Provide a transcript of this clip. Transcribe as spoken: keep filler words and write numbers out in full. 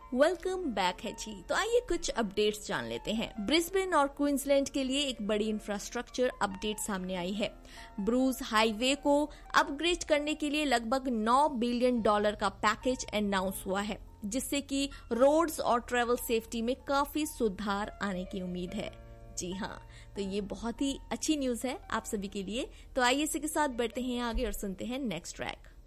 Welcome back है जी। तो आइए कुछ अपडेट्स जान लेते हैं। ब्रिस्बेन और क्वींसलैंड के लिए एक बड़ी इंफ्रास्ट्रक्चर अपडेट सामने आई है। ब्रूस हाईवे को अपग्रेड करने के लिए लगभग नौ बिलियन डॉलर का पैकेज अनाउंस हुआ है, जिससे कि रोड्स और ट्रेवल सेफ्टी में काफी सुधार आने की उम्मीद है। जी हाँ, तो ये बहुत ही अच्छी न्यूज है आप सभी के लिए। तो आइए इसी के साथ बढ़ते हैं आगे और सुनते हैं नेक्स्ट ट्रैक।